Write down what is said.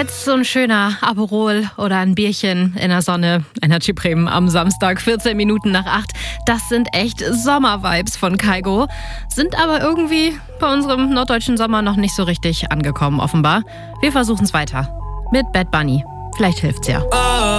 Jetzt so ein schöner Aperol oder ein Bierchen in der Sonne. Energy Bremen am Samstag, 14 Minuten nach 8. Das sind echt Sommer-Vibes von Kygo. Sind aber irgendwie bei unserem norddeutschen Sommer noch nicht so richtig angekommen, offenbar. Wir versuchen es weiter. Mit Bad Bunny. Vielleicht hilft's ja.